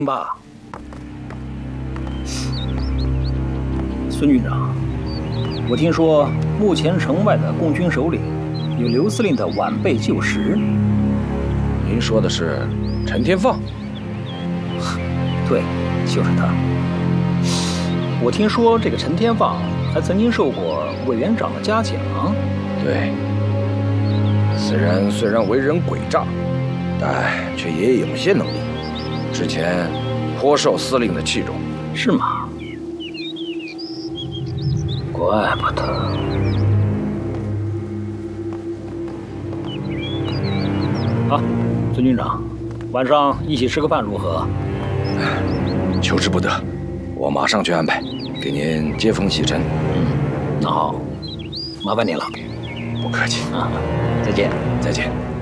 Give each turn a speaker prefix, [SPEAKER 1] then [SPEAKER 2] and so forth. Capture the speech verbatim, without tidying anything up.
[SPEAKER 1] 吧，孙军长，我听说目前城外的共军首领有刘司令的晚辈旧识。
[SPEAKER 2] 您说的是陈天放？
[SPEAKER 1] 对，就是他。我听说这个陈天放还曾经受过委员长的嘉奖。
[SPEAKER 2] 对，此人虽然为人诡诈，但却也有些能力。之前颇受司令的器重。
[SPEAKER 1] 是吗？怪不得。好，孙军长，晚上一起吃个饭如何？
[SPEAKER 2] 求之不得，我马上去安排，给您接风洗尘。
[SPEAKER 1] 嗯，那好，麻烦您了。
[SPEAKER 2] 不客气
[SPEAKER 1] 啊，再见，
[SPEAKER 2] 再见。